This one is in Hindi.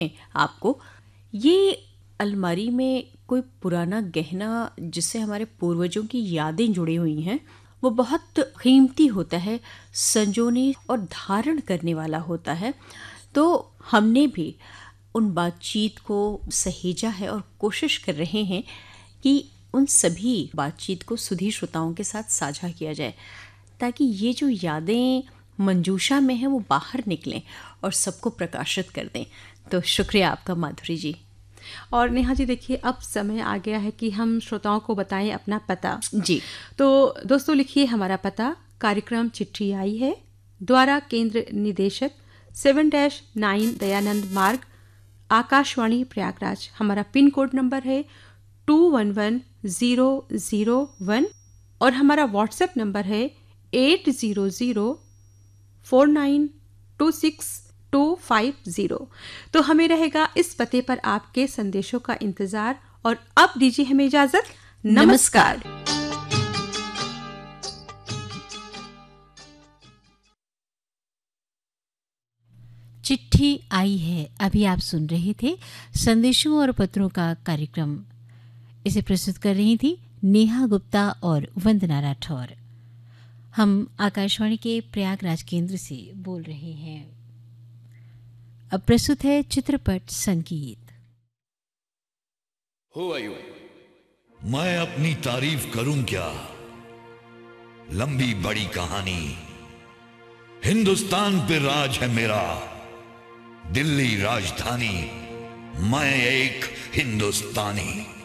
आपको ये अलमारी में कोई पुराना गहना जिससे हमारे पूर्वजों की यादें जुड़ी हुई हैं, वो बहुत कीमती होता है, संजोने और धारण करने वाला होता है। तो हमने भी उन बातचीत को सहेजा है और कोशिश कर रहे हैं कि उन सभी बातचीत को सुधी श्रोताओं के साथ साझा किया जाए, ताकि ये जो यादें मंजूषा में हैं वो बाहर निकलें और सबको प्रकाशित कर दें। तो शुक्रिया आपका माधुरी जी। और नेहा जी देखिए, अब समय आ गया है कि हम श्रोताओं को बताएं अपना पता जी। तो दोस्तों लिखिए हमारा पता, कार्यक्रम चिट्ठी आई है, द्वारा केंद्र निदेशक 7-9 दयानंद मार्ग, आकाशवाणी प्रयागराज। हमारा पिन कोड नंबर है 211001 और हमारा व्हाट्सएप नंबर है 8004926 तो हमें रहेगा इस पते पर आपके संदेशों का इंतजार। और अब दीजिए हमें इजाजत। नमस्कार। चिट्ठी आई है, अभी आप सुन रहे थे संदेशों और पत्रों का कार्यक्रम। इसे प्रस्तुत कर रही थी नेहा गुप्ता और वंदना राठौर। हम आकाशवाणी के प्रयागराज केंद्र से बोल रहे हैं। अब प्रस्तुत है चित्रपट संगीत। Who are you? मैं अपनी तारीफ करूं क्या? लंबी बड़ी कहानी। हिंदुस्तान पे राज है मेरा, दिल्ली राजधानी, मैं एक हिंदुस्तानी।